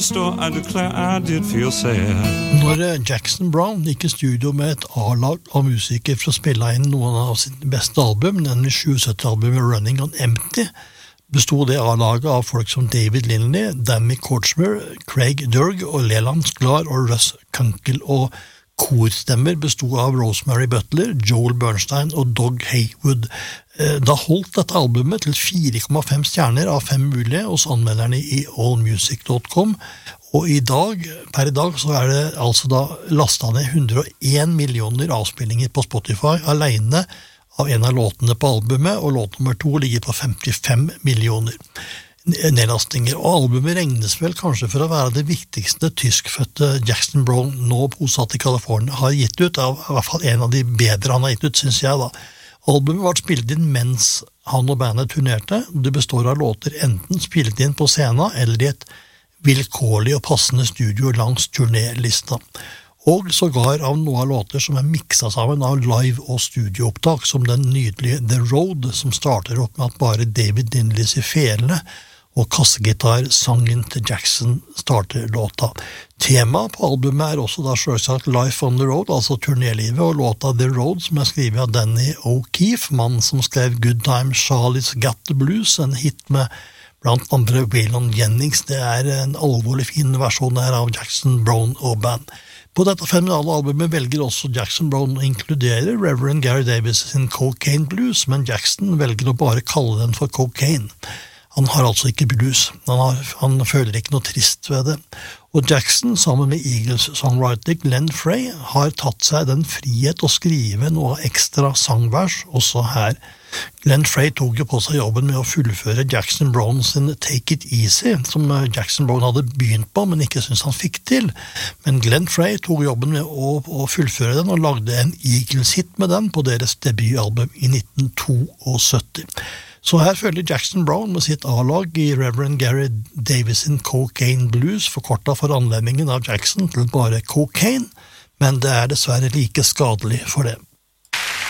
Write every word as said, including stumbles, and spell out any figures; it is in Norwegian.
I declare I did feel sad. Når Jackson Browne gikk i studio med et A-lag av musikere for å spille inn noen av sitt beste album, nemlig syvogsytti-albumet Running on Empty, bestod det A-laget av folk som David Lindley, Danny Kortchmer, Craig Durg og Leland Sklar og Russ Kunkel, og korstemmer bestod av Rosemary Butler, Joel Bernstein og Doug Haywood. Da holdt dette albumet til fire komma fem stjerner av fem mulige hos anmelderne i allmusic dot com, og i dag, per i dag, så er det altså da lastet ned hundre og en millioner avspillinger på Spotify alene av en av låtene på albumet, og låt nummer to ligger på femtifem millioner nedlastninger, og albumet regnes vel kanskje for å være det viktigste tyskfødte Jackson Browne, nå bosatt i California, har gitt ut, av i hvert fall en av de bedre han har gitt ut, synes jeg da. Albumet var spilt inn mens han og bandet turnerte. Det består av låter enten spilt inn på scenen eller i et vilkårlig og passende studio langs turnélista. Og sågar av noen låter som er mixet sammen av live- og studioopptak, som den nydelige The Road, som starter opp med at bare David Lindleys i felene og kassegitar-sangen til Jackson starter låta. Temaet på albumet er også da selvsagt Life on the Road, altså turnélivet, og låta The Road, som er skrevet av Danny O'Keefe, mannen som skrev Good Time Charlie's Got the Blues, en hit med blant andre Waylon Jennings. Det er en alvorlig fin versjon her av Jackson Browne og band. På dette fenomenale albumet velger også Jackson Browne å inkludere Reverend Gary Davis sin Cocaine Blues, men Jackson velger å bare kalle den for Cocaine. Han har altså ikke blues, han, har, han føler ikke noe trist ved det. Og Jackson, sammen med Eagles-songwriter Glenn Frey, har tatt seg den frihet å skrive noe ekstra sangvers også her. Glenn Frey tok jo på seg jobben med å fullføre Jackson Browne sin Take It Easy, som Jackson Browne hadde begynt på, men ikke syntes han fikk til. Men Glenn Frey tok jobben med å, å fullføre den, og lagde en Eagles-hit med den på deres debutalbum i nitten syttiito. Så her følger Jackson Browne med sitt A-lag i Reverend Gary Davison Cocaine Blues, forkortet for anledningen av Jackson til bare Cocaine, men det er dessverre like skadelig for det.